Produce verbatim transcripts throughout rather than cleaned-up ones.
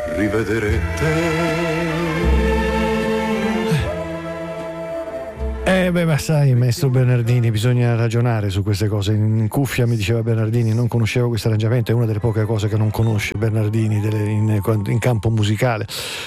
rivedere te. Eh beh, ma sai, maestro Bernardini, bisogna ragionare su queste cose. In cuffia mi diceva Bernardini, non conoscevo questo arrangiamento, è una delle poche cose che non conosce Bernardini delle, in, in campo musicale.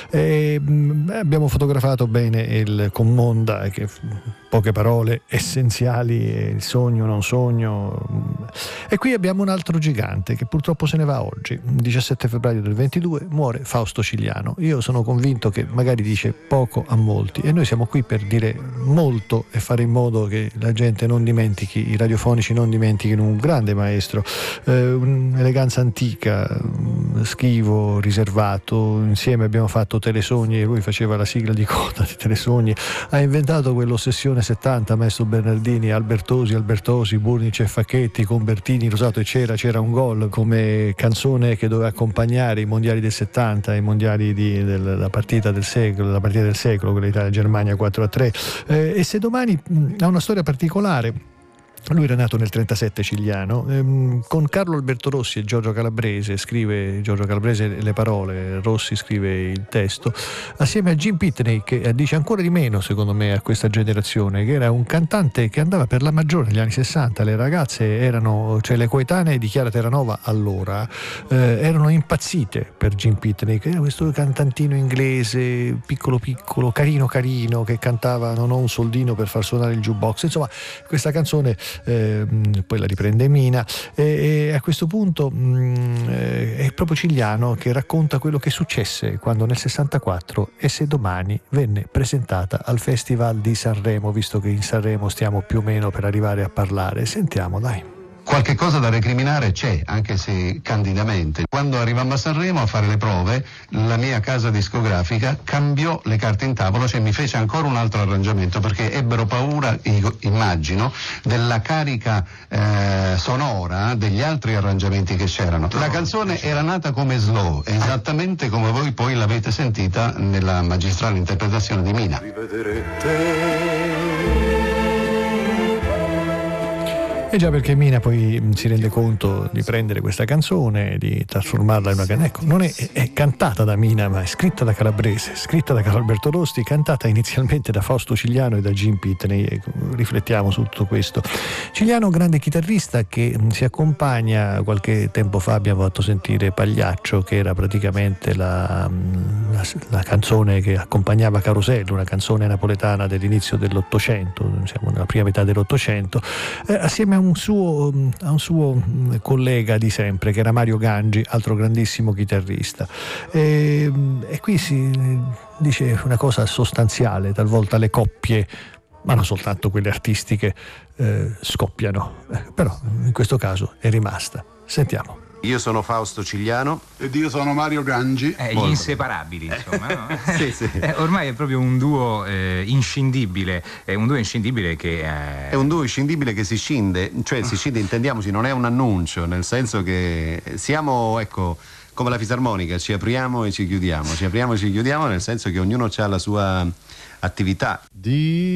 E, beh, abbiamo fotografato bene il Commonda, che poche parole essenziali, il sogno, non sogno. E qui abbiamo un altro gigante che purtroppo se ne va oggi, il diciassette febbraio del ventidue, muore Fausto Cigliano. Io sono convinto che magari dice poco a molti e noi siamo qui per dire molto e fare in modo che la gente non dimentichi, i radiofonici non dimentichino un grande maestro, eh, un'eleganza antica, schivo, riservato. Insieme abbiamo fatto Telesogni e lui faceva la sigla di coda di Telesogni. Ha inventato quell'ossessione settanta, maestro Bernardini, Albertosi, Albertosi, Burnice e Facchetti, con Bertini, Rosato e Cera, c'era un gol come canzone che doveva accompagnare i mondiali del settanta, i mondiali di, della partita del secolo, la partita del secolo, quella Italia-Germania quattro a tre. Eh, e se domani mh, ha una storia particolare. Lui era nato nel trentasette, Cigliano, ehm, con Carlo Alberto Rossi e Giorgio Calabrese, scrive Giorgio Calabrese le parole, Rossi scrive il testo, assieme a Jim Pitney, che dice ancora di meno secondo me a questa generazione, che era un cantante che andava per la maggiore negli anni sessanta. Le ragazze erano, cioè le coetanee di Chiara Terranova allora, eh, erano impazzite per Jim Pitney, che era questo cantantino inglese, piccolo piccolo, carino carino, che cantava Non ho un soldino per far suonare il jukebox. Insomma, questa canzone Eh, poi la riprende Mina e, e a questo punto mh, eh, è proprio Cigliano che racconta quello che successe quando nel sessantaquattro E se domani venne presentata al Festival di Sanremo, visto che in Sanremo stiamo più o meno per arrivare a parlare. Sentiamo, dai. Qualche cosa da recriminare c'è, anche se candidamente. Quando arrivammo a Sanremo a fare le prove, la mia casa discografica cambiò le carte in tavola, cioè mi fece ancora un altro arrangiamento, perché ebbero paura, immagino, della carica eh, sonora degli altri arrangiamenti che c'erano. La canzone era nata come slow, esattamente come voi poi l'avete sentita nella magistrale interpretazione di Mina. Rivedere te. E già, perché Mina poi si rende conto di prendere questa canzone, di trasformarla in una canzone. Ecco, non è, è cantata da Mina, ma è scritta da Calabrese, scritta da Carlo Alberto Rossi, cantata inizialmente da Fausto Cigliano e da Jim Pitney. Ecco, riflettiamo su tutto questo. Cigliano, grande chitarrista che si accompagna, qualche tempo fa abbiamo fatto sentire Pagliaccio, che era praticamente la, la, la canzone che accompagnava Carosello, una canzone napoletana dell'inizio dell'Ottocento, siamo nella prima metà dell'Ottocento, eh, assieme a un suo, a un suo collega di sempre che era Mario Gangi, altro grandissimo chitarrista. E, e qui si dice una cosa sostanziale: talvolta le coppie, ma non soltanto quelle artistiche, eh, scoppiano, eh, però in questo caso è rimasta. Sentiamo. Io sono Fausto Cigliano. Ed io sono Mario Gangi. Eh, gli inseparabili, insomma. No? Sì, sì. Eh, ormai è proprio un duo eh, inscindibile. È un duo inscindibile che. Eh... È un duo inscindibile che si scinde, cioè si scinde, intendiamoci, non è un annuncio, nel senso che siamo, ecco, come la fisarmonica, ci apriamo e ci chiudiamo, ci apriamo e ci chiudiamo, nel senso che ognuno ha la sua attività. Di